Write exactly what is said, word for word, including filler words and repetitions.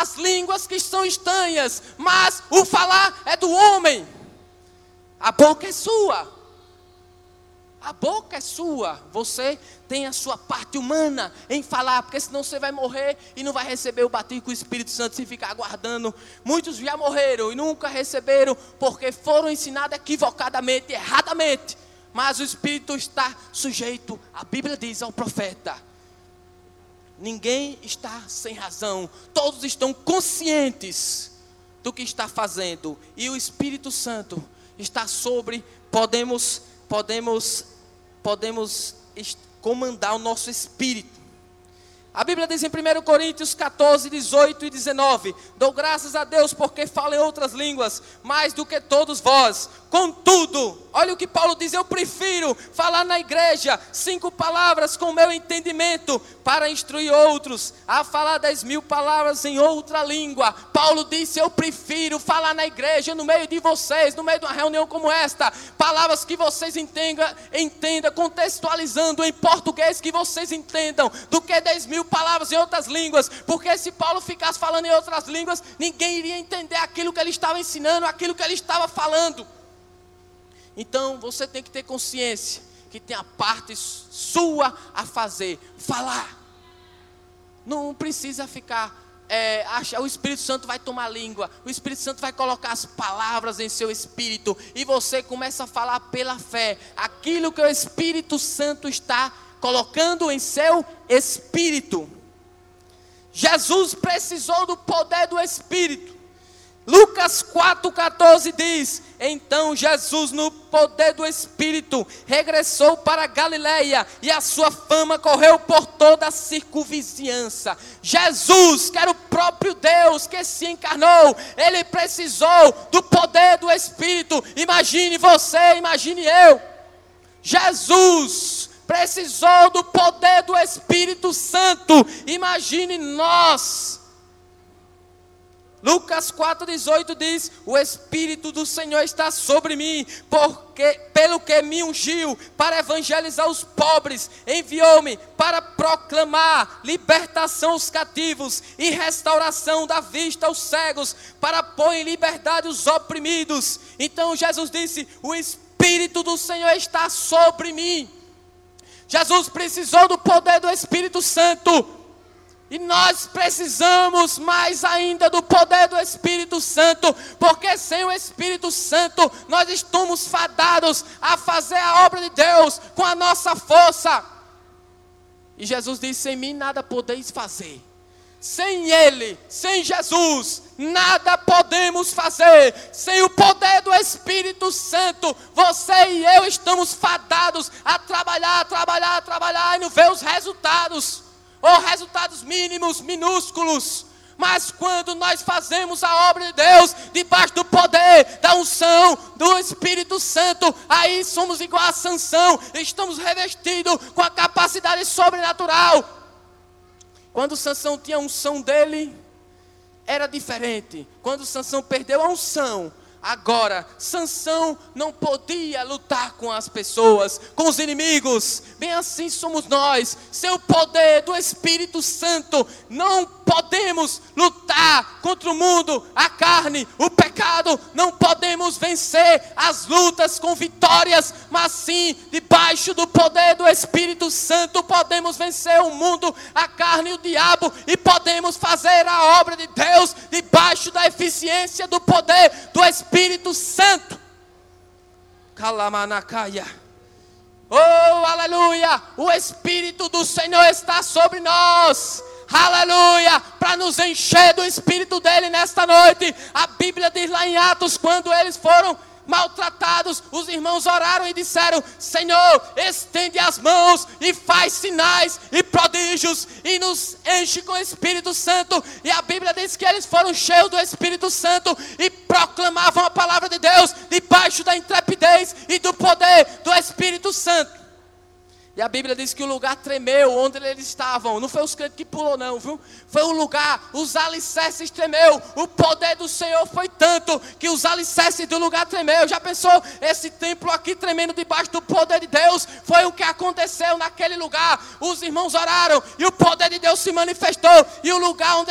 as línguas que são estranhas, mas o falar é do homem. A boca é sua. A boca é sua. Você tem a sua parte humana em falar, porque senão você vai morrer e não vai receber o batismo com o Espírito Santo se ficar aguardando. Muitos já morreram e nunca receberam porque foram ensinados equivocadamente, erradamente. Mas o Espírito está sujeito, a Bíblia diz ao profeta. Ninguém está sem razão. Todos estão conscientes do que está fazendo. E o Espírito Santo está sobre, podemos, podemos, podemos comandar o nosso espírito. A Bíblia diz em primeira Coríntios catorze, dezoito e dezenove: dou graças a Deus porque falo em outras línguas, mais do que todos vós. Contudo, olha o que Paulo diz: eu prefiro falar na igreja cinco palavras com o meu entendimento para instruir outros, a falar dez mil palavras em outra língua. Paulo disse: eu prefiro falar na igreja, no meio de vocês, no meio de uma reunião como esta, palavras que vocês entendam, entendam contextualizando em português que vocês entendam, do que dez mil palavras em outras línguas. Porque se Paulo ficasse falando em outras línguas, ninguém iria entender aquilo que ele estava ensinando, aquilo que ele estava falando. Então você tem que ter consciência que tem a parte sua a fazer, falar. Não precisa ficar, é, achar, o Espírito Santo vai tomar língua, o Espírito Santo vai colocar as palavras em seu espírito, e você começa a falar pela fé, aquilo que o Espírito Santo está colocando em seu espírito. Jesus precisou do poder do Espírito. Lucas quatro, catorze diz: então Jesus, no poder do Espírito, regressou para Galileia, e a sua fama correu por toda a circunvizinhança. Jesus, que era o próprio Deus que se encarnou, ele precisou do poder do Espírito. Imagine você, imagine eu. Jesus precisou do poder do Espírito Santo. Imagine nós. Lucas quatro, dezoito diz: o Espírito do Senhor está sobre mim, porque, pelo que me ungiu para evangelizar os pobres, enviou-me para proclamar libertação aos cativos e restauração da vista aos cegos, para pôr em liberdade os oprimidos. Então Jesus disse: o Espírito do Senhor está sobre mim. Jesus precisou do poder do Espírito Santo. E nós precisamos mais ainda do poder do Espírito Santo, porque sem o Espírito Santo nós estamos fadados a fazer a obra de Deus com a nossa força. E Jesus disse: sem mim nada podeis fazer. Sem Ele, sem Jesus, nada podemos fazer. Sem o poder do Espírito Santo, você e eu estamos fadados a trabalhar, a trabalhar, a trabalhar e não ver os resultados. Ou resultados mínimos, minúsculos. Mas quando nós fazemos a obra de Deus, debaixo do poder, da unção, do Espírito Santo, aí somos igual a Sansão, estamos revestidos com a capacidade sobrenatural. Quando Sansão tinha a unção dele, era diferente. Quando Sansão perdeu a unção, agora, Sansão não podia lutar com as pessoas, com os inimigos. Bem assim somos nós. Sem o poder do Espírito Santo, não podemos lutar contra o mundo, a carne, o pecado. Não podemos vencer as lutas com vitórias, mas sim, debaixo do poder do Espírito Santo, podemos vencer o mundo, a carne e o diabo. E podemos fazer a obra de Deus debaixo da eficiência do poder do Espírito Espírito Santo. Calamanacaya. Oh, aleluia. O Espírito do Senhor está sobre nós. Aleluia. Para nos encher do Espírito dele nesta noite. A Bíblia diz lá em Atos, quando eles foram maltratados, os irmãos oraram e disseram: Senhor, estende as mãos e faz sinais e prodígios e nos enche com o Espírito Santo. E a Bíblia diz que eles foram cheios do Espírito Santo e proclamavam a palavra de Deus debaixo da intrepidez e do poder do Espírito Santo. E a Bíblia diz que o lugar tremeu onde eles estavam. Não foi os crentes que pulou não, viu? Foi o lugar, os alicerces tremeu. O poder do Senhor foi tanto que os alicerces do lugar tremeu. Já pensou esse templo aqui tremendo debaixo do poder de Deus? Foi o que aconteceu naquele lugar. Os irmãos oraram e o poder de Deus se manifestou. E o lugar onde